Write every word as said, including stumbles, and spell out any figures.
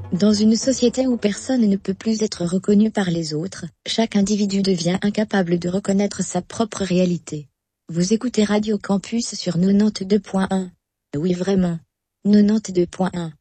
Dans une société où personne ne peut plus être reconnu par les autres, chaque individu devient incapable de reconnaître sa propre réalité. Vous écoutez Radio Campus sur quatre-vingt-deux point un. Oui vraiment. quatre-vingt-deux point un.